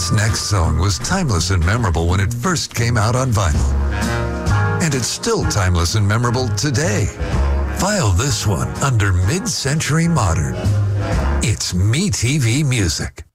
This next song was timeless and memorable when it first came out on vinyl. And it's still timeless and memorable today. File this one under Mid-Century Modern. It's MeTV Music.